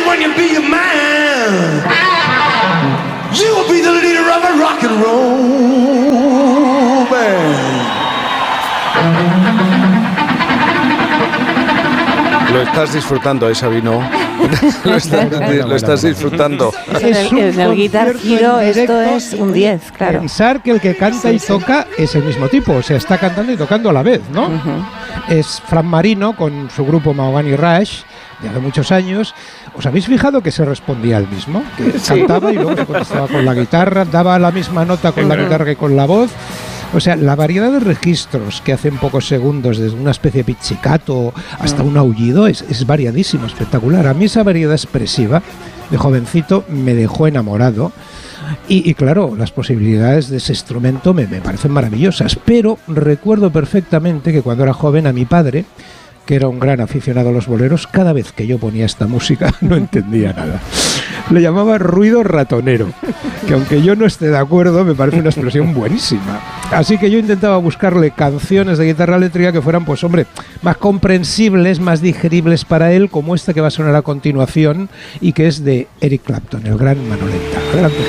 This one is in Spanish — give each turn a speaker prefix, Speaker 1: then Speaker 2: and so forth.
Speaker 1: when you be a man, you will be the leader of a rock and roll band.
Speaker 2: Lo estás disfrutando, Sabino. Lo estás disfrutando.
Speaker 3: En el Guitar Hero esto es un 10, claro.
Speaker 4: Pensar que el que canta y toca es el mismo tipo, o sea, está cantando y tocando a la vez, ¿no? Es Fran Marino con su grupo Mahogany Rush de hace muchos años. ¿Os habéis fijado que se respondía al mismo? Que cantaba y luego se contestaba con la guitarra, daba la misma nota con la guitarra que con la voz. O sea, la variedad de registros que hace en pocos segundos, desde una especie de pizzicato hasta un aullido, es variadísimo, espectacular. A mí esa variedad expresiva de jovencito me dejó enamorado. Y claro, las posibilidades de ese instrumento me parecen maravillosas. Pero recuerdo perfectamente que cuando era joven a mi padre, que era un gran aficionado a los boleros, cada vez que yo ponía esta música no entendía nada. Le llamaba ruido ratonero, que aunque yo no esté de acuerdo, me parece una expresión buenísima. Así que yo intentaba buscarle canciones de guitarra eléctrica que fueran, pues hombre, más comprensibles, más digeribles para él, como esta que va a sonar a continuación y que es de Eric Clapton, el gran Manoleta. Adelante.